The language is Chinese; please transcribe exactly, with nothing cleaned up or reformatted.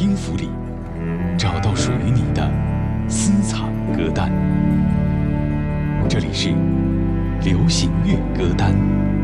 音符里，找到属于你的私藏歌单。这里是流行乐歌单。